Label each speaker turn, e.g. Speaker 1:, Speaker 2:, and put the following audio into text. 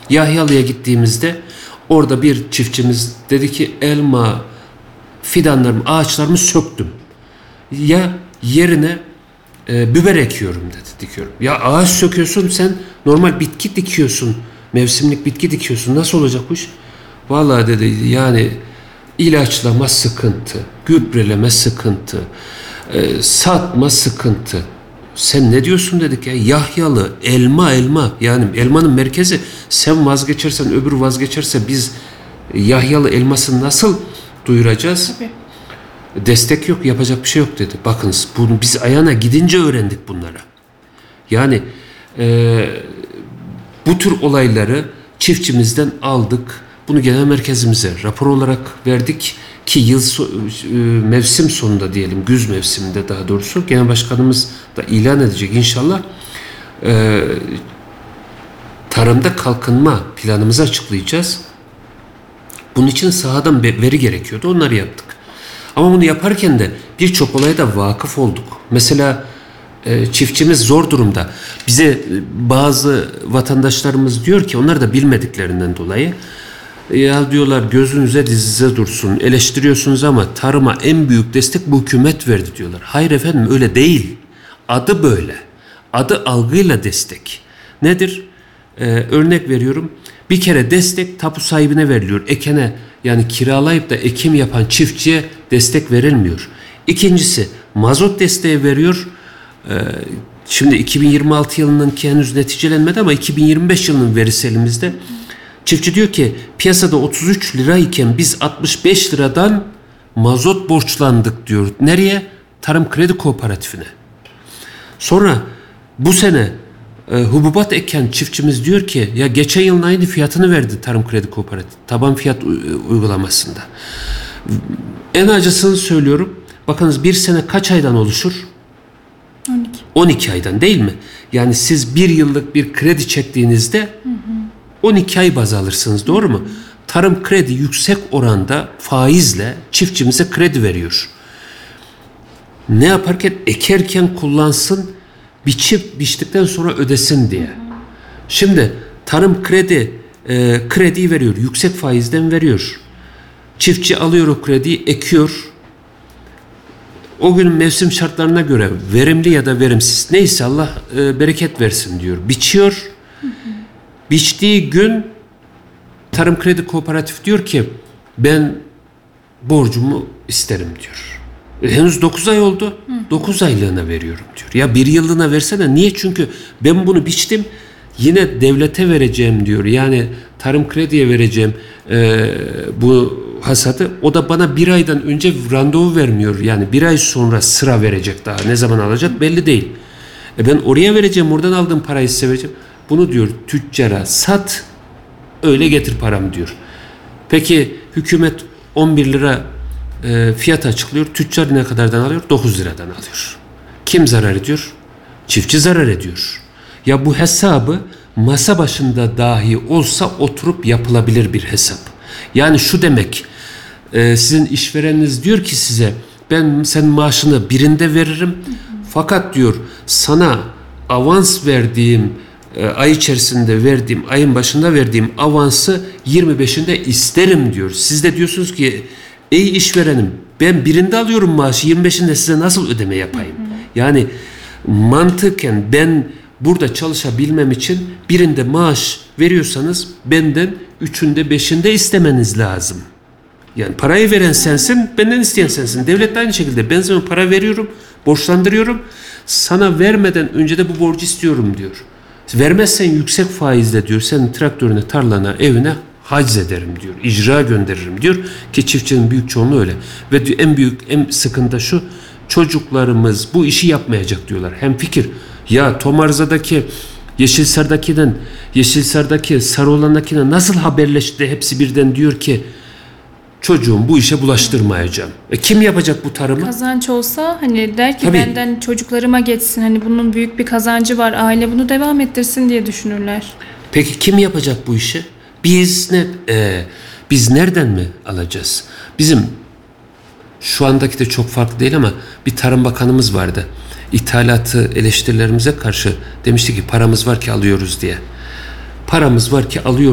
Speaker 1: Yahyalı'ya gittiğimizde orada bir çiftçimiz dedi ki elma fidanlarımı, ağaçlarımı söktüm. Ya yerine biber ekiyorum dedi, dikiyorum. Ya ağaç söküyorsun, sen normal bitki dikiyorsun. Mevsimlik bitki dikiyorsun. Nasıl olacak bu iş? Vallahi dedi, yani ilaçlama sıkıntı, gübreleme sıkıntı, satma sıkıntı. Sen ne diyorsun dedik ya? Yahyalı, elma. Yani elmanın merkezi. Sen vazgeçersen, öbür vazgeçerse biz Yahyalı elmasını nasıl duyuracağız?
Speaker 2: Tabii.
Speaker 1: Destek yok, yapacak bir şey yok dedi. Bakınız, bunu biz ayağına gidince öğrendik bunlara. Yani bu tür olayları çiftçimizden aldık. Bunu genel merkezimize rapor olarak verdik ki mevsim sonunda diyelim, güz mevsiminde daha doğrusu genel başkanımız da ilan edecek inşallah. Tarımda kalkınma planımızı açıklayacağız. Bunun için sahadan veri gerekiyordu. Onları yaptık. Ama bunu yaparken de birçok olaya da vakıf olduk. Mesela çiftçimiz zor durumda. Bize bazı vatandaşlarımız diyor ki, onlar da bilmediklerinden dolayı, ya diyorlar gözünüze dizinize dursun, eleştiriyorsunuz ama tarıma en büyük destek bu hükümet verdi diyorlar. Hayır efendim, öyle değil. Adı böyle. Adı algıyla destek. Nedir? Örnek veriyorum. Bir kere destek tapu sahibine veriliyor. Ekene, yani kiralayıp da ekim yapan çiftçiye destek verilmiyor. İkincisi, mazot desteği veriyor. Şimdi 2026 yılınınki henüz neticelenmedi ama 2025 yılının verisi elimizde. Çiftçi diyor ki piyasada 33 lira iken biz 65 liradan mazot borçlandık diyor. Nereye? Tarım Kredi Kooperatifine. Sonra bu sene hububat eken çiftçimiz diyor ki ya geçen yılın aynı fiyatını verdi Tarım Kredi Kooperatif taban fiyat uygulamasında. En acısını söylüyorum. Bakınız, bir sene kaç aydan oluşur? 12 aydan, değil mi? Yani siz bir yıllık bir kredi çektiğinizde 12 ay baz alırsınız, doğru mu? Tarım Kredi yüksek oranda faizle çiftçimize kredi veriyor. Ne yaparken? Ekerken kullansın, biçtikten sonra ödesin diye. Şimdi Tarım Kredi krediyi veriyor, yüksek faizden veriyor. Çiftçi alıyor o krediyi, ekiyor. O günün mevsim şartlarına göre verimli ya da verimsiz neyse Allah bereket versin diyor. Biçiyor. Biçtiği gün Tarım Kredi Kooperatif diyor ki ben borcumu isterim diyor. Henüz 9 ay oldu. 9 aylığına veriyorum diyor. Ya bir yıllığına versene. Niye? Çünkü ben bunu biçtim. Yine devlete vereceğim diyor. Yani Tarım Kredi'ye vereceğim bu hasadı. O da bana bir aydan önce randevu vermiyor. Yani bir ay sonra sıra verecek daha. Ne zaman alacak belli değil. Ben oraya vereceğim. Oradan aldığım parayı size vereceğim. Bunu diyor tüccara sat, öyle getir param diyor. Peki hükümet 11 lira fiyat açıklıyor. Tüccar ne kadardan alıyor? 9 liradan alıyor. Kim zarar ediyor? Çiftçi zarar ediyor. Ya bu hesabı masa başında dahi olsa oturup yapılabilir bir hesap. Yani şu demek, sizin işvereniniz diyor ki size ben senin maaşını birinde veririm. Fakat diyor sana avans verdiğim ay içerisinde verdiğim, ayın başında verdiğim avansı 25'inde isterim diyor. Siz de diyorsunuz ki ey işverenim, ben birinde alıyorum maaşı, 25'inde size nasıl ödeme yapayım? Yani mantıken ben burada çalışabilmem için birinde maaş veriyorsanız benden 3'ünde 5'inde istemeniz lazım. Yani parayı veren sensin, benden isteyen sensin. Devlet de aynı şekilde ben sana para veriyorum, borçlandırıyorum. Sana vermeden önce de bu borcu istiyorum diyor. Vermezsen yüksek faizle diyor senin traktörüne, tarlana, evine haciz ederim diyor. İcra gönderirim diyor ki çiftçinin büyük çoğunluğu öyle. Ve diyor, en sıkıntı şu, çocuklarımız bu işi yapmayacak diyorlar. Hemfikir. Ya Tomarza'daki Yeşilsar'daki Sarıoğlan'dakine nasıl haberleşti hepsi birden diyor ki çocuğum bu işe bulaştırmayacağım. Kim yapacak bu tarımı?
Speaker 2: Kazanç olsa hani der ki
Speaker 1: Tabii.
Speaker 2: Benden çocuklarıma geçsin, hani bunun büyük bir kazancı var, aile bunu devam ettirsin diye düşünürler.
Speaker 1: Peki kim yapacak bu işi? Biz nereden mi alacağız? Bizim şu andaki de çok farklı değil ama bir Tarım Bakanımız vardı. İthalatı eleştirilerimize karşı demişti ki paramız var ki alıyoruz diye. Paramız var ki alıyoruz